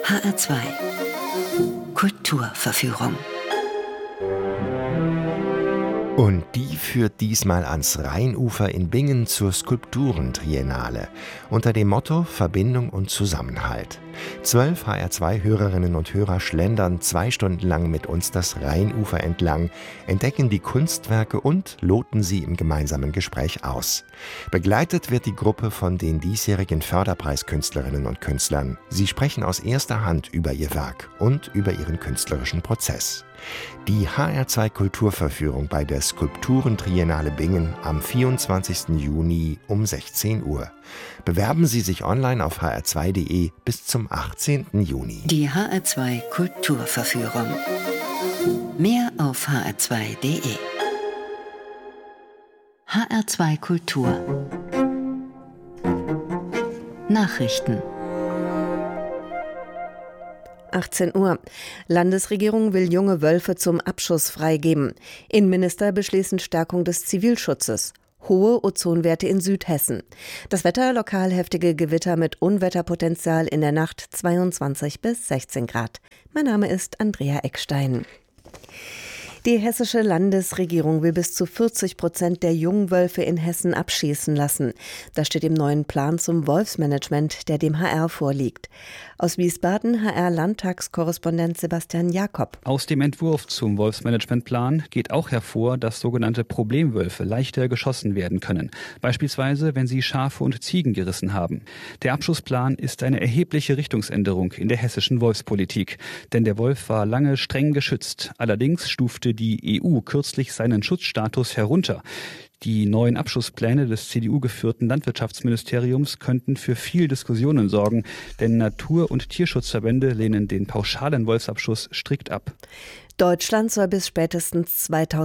HR2 Kulturverführung. Und die führt diesmal ans Rheinufer in Bingen zur Skulpturentriennale unter dem Motto Verbindung und Zusammenhalt. 12 HR2-Hörerinnen und Hörer schlendern 2 Stunden lang mit uns das Rheinufer entlang, entdecken die Kunstwerke und loten sie im gemeinsamen Gespräch aus. Begleitet wird die Gruppe von den diesjährigen Förderpreiskünstlerinnen und Künstlern. Sie sprechen aus erster Hand über ihr Werk und über ihren künstlerischen Prozess. Die HR2 Kulturverführung bei der Skulpturentriennale Bingen am 24. Juni um 16 Uhr. Bewerben Sie sich online auf hr2.de bis zum 18. Juni. Die HR2 Kulturverführung. Mehr auf hr2.de. HR2 Kultur. Nachrichten. 18 Uhr. Landesregierung will junge Wölfe zum Abschuss freigeben. Innenminister beschließen Stärkung des Zivilschutzes. Hohe Ozonwerte in Südhessen. Das Wetter, lokal heftige Gewitter mit Unwetterpotenzial in der Nacht 22 bis 16 Grad. Mein Name ist Andrea Eckstein. Die hessische Landesregierung will bis zu 40% der Jungwölfe in Hessen abschießen lassen. Das steht im neuen Plan zum Wolfsmanagement, der dem HR vorliegt. Aus Wiesbaden HR-Landtagskorrespondent Sebastian Jakob. Aus dem Entwurf zum Wolfsmanagementplan geht auch hervor, dass sogenannte Problemwölfe leichter geschossen werden können. Beispielsweise, wenn sie Schafe und Ziegen gerissen haben. Der Abschussplan ist eine erhebliche Richtungsänderung in der hessischen Wolfspolitik. Denn der Wolf war lange streng geschützt. Allerdings stufte die EU kürzlich seinen Schutzstatus herunter. Die neuen Abschusspläne des CDU-geführten Landwirtschaftsministeriums könnten für viel Diskussionen sorgen, denn Natur- und Tierschutzverbände lehnen den pauschalen Wolfsabschuss strikt ab. Deutschland soll bis spätestens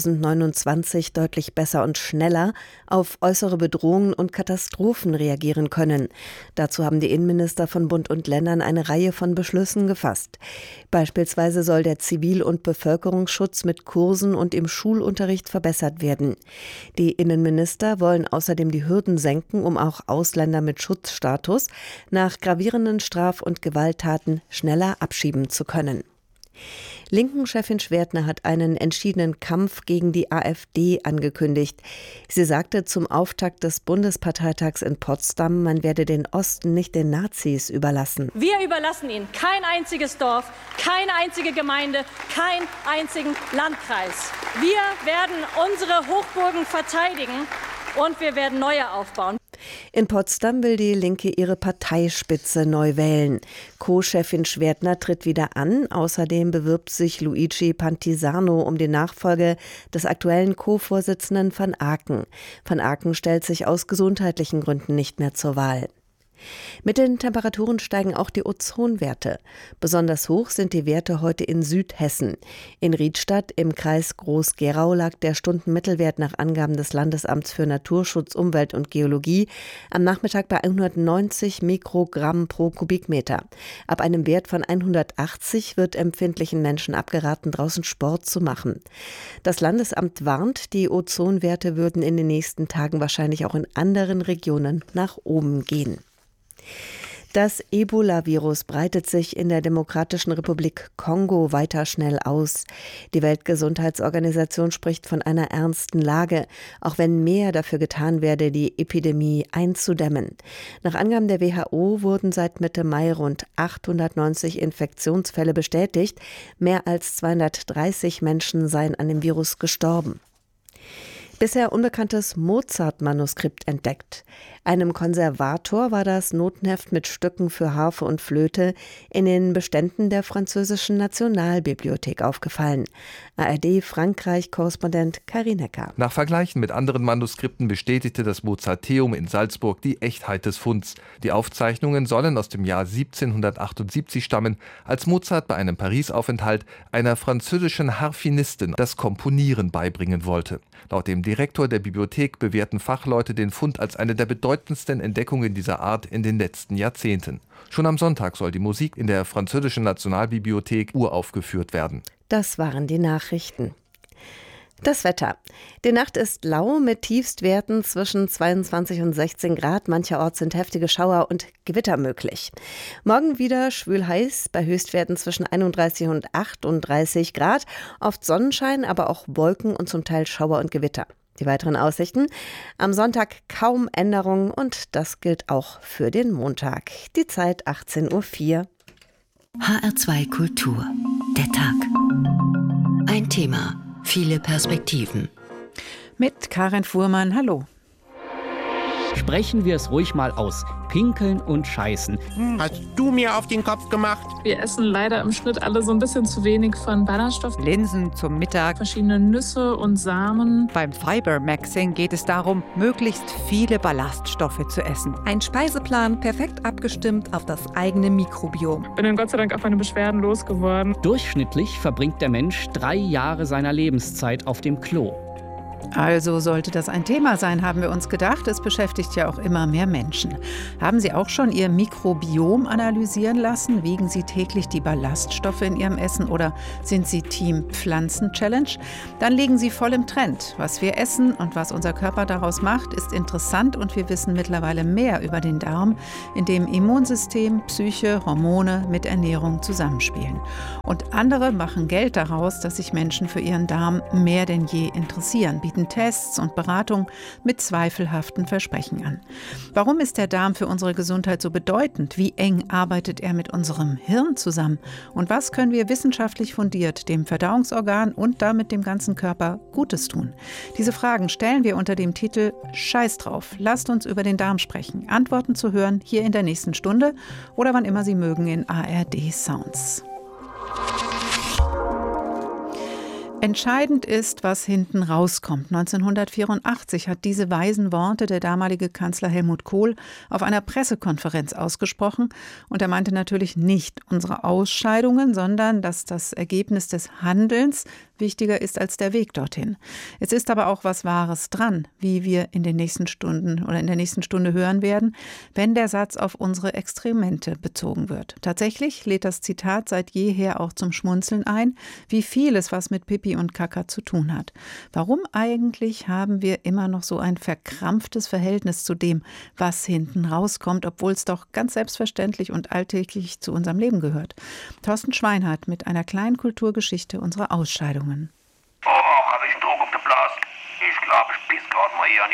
2029 deutlich besser und schneller auf äußere Bedrohungen und Katastrophen reagieren können. Dazu haben die Innenminister von Bund und Ländern eine Reihe von Beschlüssen gefasst. Beispielsweise soll der Zivil- und Bevölkerungsschutz mit Kursen und im Schulunterricht verbessert werden. Die Innenminister wollen außerdem die Hürden senken, um auch Ausländer mit Schutzstatus nach gravierenden Straf- und Gewalttaten schneller abschieben zu können. Linken-Chefin Schwertner hat einen entschiedenen Kampf gegen die AfD angekündigt. Sie sagte zum Auftakt des Bundesparteitags in Potsdam, man werde den Osten nicht den Nazis überlassen. Wir überlassen ihnen kein einziges Dorf, keine einzige Gemeinde, keinen einzigen Landkreis. Wir werden unsere Hochburgen verteidigen und wir werden neue aufbauen. In Potsdam will die Linke ihre Parteispitze neu wählen. Co-Chefin Schwertner tritt wieder an. Außerdem bewirbt sich Luigi Pantisano um die Nachfolge des aktuellen Co-Vorsitzenden van Aken. Van Aken stellt sich aus gesundheitlichen Gründen nicht mehr zur Wahl. Mit den Temperaturen steigen auch die Ozonwerte. Besonders hoch sind die Werte heute in Südhessen. In Riedstadt im Kreis Groß-Gerau lag der Stundenmittelwert nach Angaben des Landesamts für Naturschutz, Umwelt und Geologie am Nachmittag bei 190 Mikrogramm pro Kubikmeter. Ab einem Wert von 180 wird empfindlichen Menschen abgeraten, draußen Sport zu machen. Das Landesamt warnt, die Ozonwerte würden in den nächsten Tagen wahrscheinlich auch in anderen Regionen nach oben gehen. Das Ebola-Virus breitet sich in der Demokratischen Republik Kongo weiter schnell aus. Die Weltgesundheitsorganisation spricht von einer ernsten Lage, auch wenn mehr dafür getan werde, die Epidemie einzudämmen. Nach Angaben der WHO wurden seit Mitte Mai rund 890 Infektionsfälle bestätigt. Mehr als 230 Menschen seien an dem Virus gestorben. Bisher unbekanntes Mozart-Manuskript entdeckt. Einem Konservator war das Notenheft mit Stücken für Harfe und Flöte in den Beständen der französischen Nationalbibliothek aufgefallen. ARD-Frankreich-Korrespondent Karin Hecker. Nach Vergleichen mit anderen Manuskripten bestätigte das Mozarteum in Salzburg die Echtheit des Funds. Die Aufzeichnungen sollen aus dem Jahr 1778 stammen, als Mozart bei einem Paris-Aufenthalt einer französischen Harfenistin das Komponieren beibringen wollte. Laut dem Direktor der Bibliothek bewerten Fachleute den Fund als eine der bedeutendsten Entdeckungen dieser Art in den letzten Jahrzehnten. Schon am Sonntag soll die Musik in der französischen Nationalbibliothek uraufgeführt werden. Das waren die Nachrichten. Das Wetter. Die Nacht ist lau mit Tiefstwerten zwischen 22 und 16 Grad. Mancherorts sind heftige Schauer und Gewitter möglich. Morgen wieder schwül heiß bei Höchstwerten zwischen 31 und 38 Grad. Oft Sonnenschein, aber auch Wolken und zum Teil Schauer und Gewitter. Die weiteren Aussichten. Am Sonntag kaum Änderungen und das gilt auch für den Montag. Die Zeit 18:04 Uhr. HR2 Kultur. Der Tag. Ein Thema. Viele Perspektiven. Mit Karin Fuhrmann, hallo. Sprechen wir es ruhig mal aus. Pinkeln und Scheißen. Hast du mir auf den Kopf gemacht? Wir essen leider im Schnitt alle so ein bisschen zu wenig von Ballaststoffen. Linsen zum Mittag. Verschiedene Nüsse und Samen. Beim Fiber-Maxing geht es darum, möglichst viele Ballaststoffe zu essen. Ein Speiseplan perfekt abgestimmt auf das eigene Mikrobiom. Ich bin dann Gott sei Dank auf meine Beschwerden losgeworden. Durchschnittlich verbringt der Mensch 3 Jahre seiner Lebenszeit auf dem Klo. Also sollte das ein Thema sein, haben wir uns gedacht. Es beschäftigt ja auch immer mehr Menschen. Haben Sie auch schon Ihr Mikrobiom analysieren lassen? Wiegen Sie täglich die Ballaststoffe in Ihrem Essen oder sind Sie Team Pflanzen-Challenge? Dann liegen Sie voll im Trend. Was wir essen und was unser Körper daraus macht, ist interessant und wir wissen mittlerweile mehr über den Darm, in dem Immunsystem, Psyche, Hormone mit Ernährung zusammenspielen. Und andere machen Geld daraus, dass sich Menschen für ihren Darm mehr denn je interessieren, bieten Tests und Beratung mit zweifelhaften Versprechen an. Warum ist der Darm für unsere Gesundheit so bedeutend? Wie eng arbeitet er mit unserem Hirn zusammen? Und was können wir wissenschaftlich fundiert dem Verdauungsorgan und damit dem ganzen Körper Gutes tun? Diese Fragen stellen wir unter dem Titel Scheiß drauf. Lasst uns über den Darm sprechen. Antworten zu hören hier in der nächsten Stunde oder wann immer Sie mögen in ARD Sounds. Entscheidend ist, was hinten rauskommt. 1984 hat diese weisen Worte der damalige Kanzler Helmut Kohl auf einer Pressekonferenz ausgesprochen. Und er meinte natürlich nicht unsere Ausscheidungen, sondern dass das Ergebnis des Handelns wichtiger ist als der Weg dorthin. Es ist aber auch was Wahres dran, wie wir in der nächsten Stunde hören werden, wenn der Satz auf unsere Exkremente bezogen wird. Tatsächlich lädt das Zitat seit jeher auch zum Schmunzeln ein, wie vieles, was mit Pipi und Kaka zu tun hat. Warum eigentlich haben wir immer noch so ein verkrampftes Verhältnis zu dem, was hinten rauskommt, obwohl es doch ganz selbstverständlich und alltäglich zu unserem Leben gehört? Thorsten Schweinhardt mit einer kleinen Kulturgeschichte unserer Ausscheidungen. Oh, hab ich einen Druck auf der Blase. Ich glaube, ich piss gerade mal eher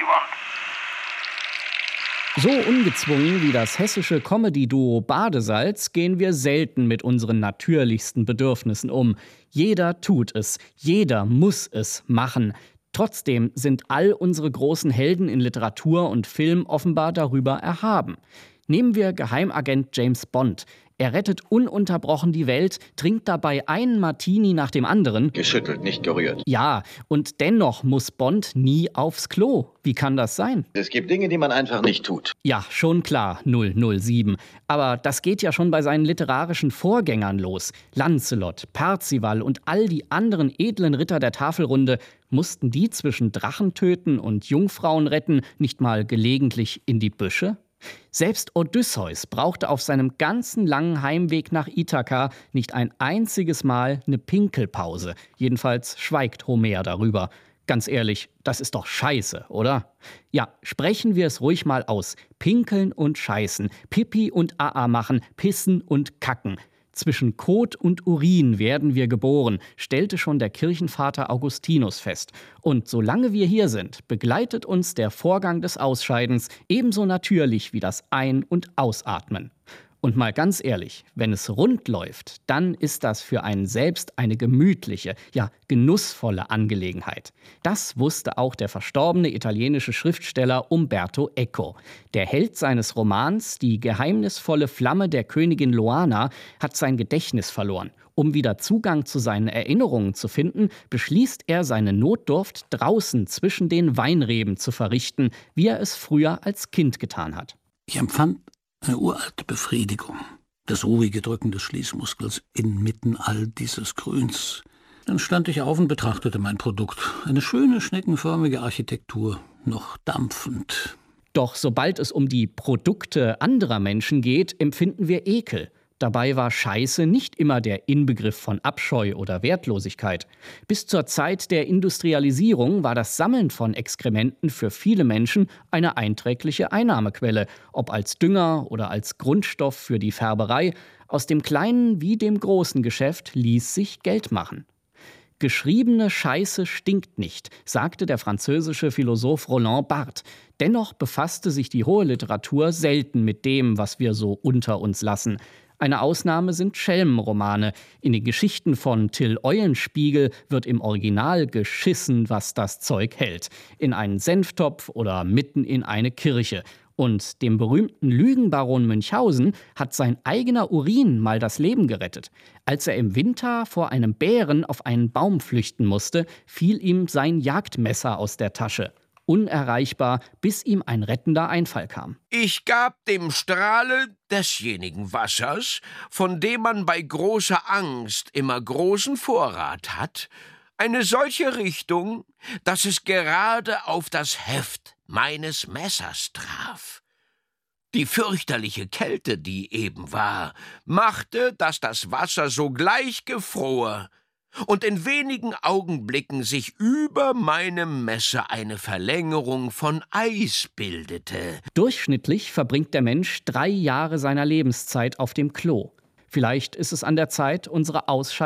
an die Wand. So ungezwungen wie das hessische Comedy-Duo Badesalz gehen wir selten mit unseren natürlichsten Bedürfnissen um. Jeder tut es, jeder muss es machen. Trotzdem sind all unsere großen Helden in Literatur und Film offenbar darüber erhaben. Nehmen wir Geheimagent James Bond. Er rettet ununterbrochen die Welt, trinkt dabei einen Martini nach dem anderen. Geschüttelt, nicht gerührt. Ja, und dennoch muss Bond nie aufs Klo. Wie kann das sein? Es gibt Dinge, die man einfach nicht tut. Ja, schon klar, 007. Aber das geht ja schon bei seinen literarischen Vorgängern los. Lancelot, Percival und all die anderen edlen Ritter der Tafelrunde, mussten die zwischen Drachentöten und Jungfrauen retten nicht mal gelegentlich in die Büsche? Selbst Odysseus brauchte auf seinem ganzen langen Heimweg nach Ithaka nicht ein einziges Mal eine Pinkelpause. Jedenfalls schweigt Homer darüber. Ganz ehrlich, das ist doch scheiße, oder? Ja, sprechen wir es ruhig mal aus. Pinkeln und Scheißen, Pipi und Aa machen, Pissen und Kacken. Zwischen Kot und Urin werden wir geboren, stellte schon der Kirchenvater Augustinus fest. Und solange wir hier sind, begleitet uns der Vorgang des Ausscheidens ebenso natürlich wie das Ein- und Ausatmen. Und mal ganz ehrlich, wenn es rund läuft, dann ist das für einen selbst eine gemütliche, ja genussvolle Angelegenheit. Das wusste auch der verstorbene italienische Schriftsteller Umberto Eco. Der Held seines Romans Die geheimnisvolle Flamme der Königin Loana hat sein Gedächtnis verloren. Um wieder Zugang zu seinen Erinnerungen zu finden, beschließt er, seine Notdurft draußen zwischen den Weinreben zu verrichten, wie er es früher als Kind getan hat. Ich empfand eine uralte Befriedigung, das ruhige Drücken des Schließmuskels inmitten all dieses Grüns. Dann stand ich auf und betrachtete mein Produkt. Eine schöne, schneckenförmige Architektur, noch dampfend. Doch sobald es um die Produkte anderer Menschen geht, empfinden wir Ekel. Dabei war Scheiße nicht immer der Inbegriff von Abscheu oder Wertlosigkeit. Bis zur Zeit der Industrialisierung war das Sammeln von Exkrementen für viele Menschen eine einträgliche Einnahmequelle, ob als Dünger oder als Grundstoff für die Färberei. Aus dem kleinen wie dem großen Geschäft ließ sich Geld machen. Geschriebene Scheiße stinkt nicht, sagte der französische Philosoph Roland Barthes. Dennoch befasste sich die hohe Literatur selten mit dem, was wir so unter uns lassen. Eine Ausnahme sind Schelmenromane. In den Geschichten von Till Eulenspiegel wird im Original geschissen, was das Zeug hält. In einen Senftopf oder mitten in eine Kirche. Und dem berühmten Lügenbaron Münchhausen hat sein eigener Urin mal das Leben gerettet. Als er im Winter vor einem Bären auf einen Baum flüchten musste, fiel ihm sein Jagdmesser aus der Tasche. Unerreichbar, bis ihm ein rettender Einfall kam. Ich gab dem Strahle desjenigen Wassers, von dem man bei großer Angst immer großen Vorrat hat, eine solche Richtung, dass es gerade auf das Heft meines Messers traf. Die fürchterliche Kälte, die eben war, machte, dass das Wasser sogleich gefror und in wenigen Augenblicken sich über meinem Messer eine Verlängerung von Eis bildete. Durchschnittlich verbringt der Mensch 3 Jahre seiner Lebenszeit auf dem Klo. Vielleicht ist es an der Zeit, unsere Ausscheidungen